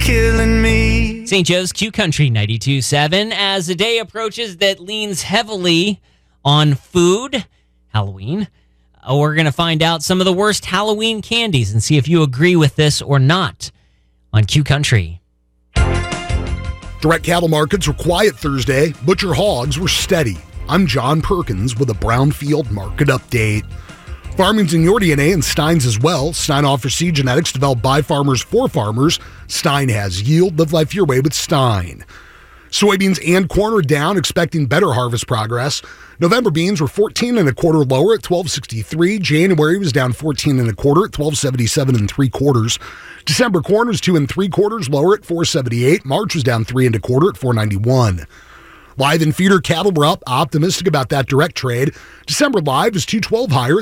killing me. St. Joe's Q Country 92.7 as the day approaches that leans heavily on food, Halloween. We're going to find out some of the worst Halloween candies and see if you agree with this or not on Q Country. Direct cattle markets were quiet Thursday. Butcher hogs were steady. I'm John Perkins with a Brownfield market update. Farming's in your DNA and Stein's as well. Stein offers seed genetics developed by farmers for farmers. Stein has yield. Live life your way with Stein. Soybeans and corn are down, expecting better harvest progress. November beans were 14 1/4 lower at 12.63. January was down 14 1/4 at 12.77 3/4. December corn was 2 3/4 lower at 4.78. March was down 3 1/4 at 4.91. Live and feeder cattle were up, optimistic about that direct trade. December live was 212 higher at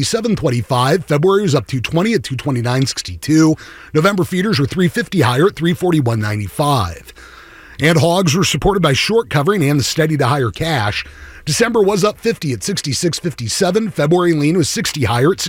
227.25. February was up 220 at 229.62. November feeders were 350 higher at 341.95. And hogs were supported by short covering and the steady to higher cash. December was up 50 at 66.57. February lean was 60 higher at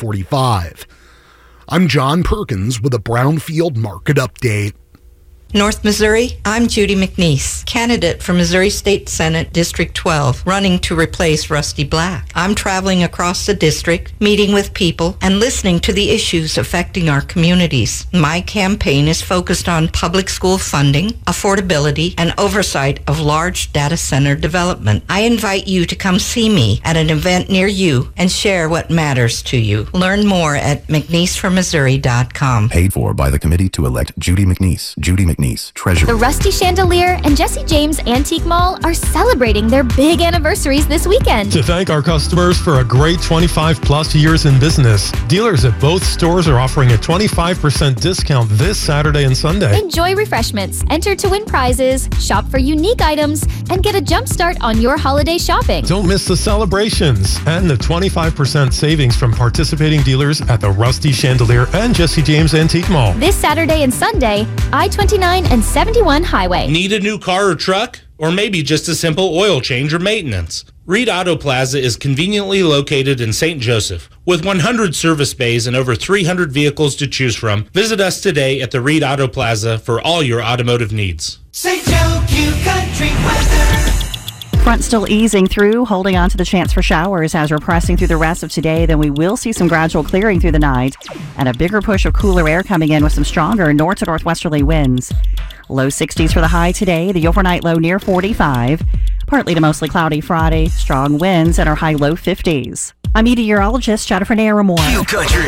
68.45. I'm John Perkins with a Brownfield market update. North Missouri, I'm Judy McNeese, candidate for Missouri State Senate District 12, running to replace Rusty Black. I'm traveling across the district, meeting with people, and listening to the issues affecting our communities. My campaign is focused on public school funding, affordability, and oversight of large data center development. I invite you to come see me at an event near you and share what matters to you. Learn more at McNeeseforMissouri.com. Paid for by the committee to elect Judy McNeese. Judy McNeese, Treasurer. The Rusty Chandelier and Jesse James Antique Mall are celebrating their big anniversaries this weekend. To thank our customers for a great 25 plus years in business, dealers at both stores are offering a 25% discount this Saturday and Sunday. Enjoy refreshments, enter to win prizes, shop for unique items, and get a jump start on your holiday shopping. Don't miss the celebrations and the 25% savings from participating dealers at the Rusty Chandelier and Jesse James Antique Mall. This Saturday and Sunday, I-29 and 71 Highway. Need a new car or truck? Or maybe just a simple oil change or maintenance? Reed Auto Plaza is conveniently located in St. Joseph. With 100 service bays and over 300 vehicles to choose from, visit us today at the Reed Auto Plaza for all your automotive needs. St. Joe Q Country weather. Front still easing through, holding on to the chance for showers as we're pressing through the rest of today. Then we will see some gradual clearing through the night and a bigger push of cooler air coming in with some stronger north to northwesterly winds. Low 60s for the high today, the overnight low near 45. Partly to mostly cloudy Friday, strong winds at our high low 50s. I'm meteorologist Jennifer Naramore.